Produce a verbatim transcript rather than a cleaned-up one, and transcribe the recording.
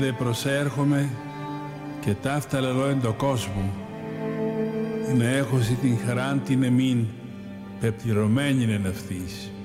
δε προσέρχομαι και ταύτα λαλώ εν το κόσμο. Να έχωσι την χαράν την εμήν, πεπληρωμένην εν αυτής.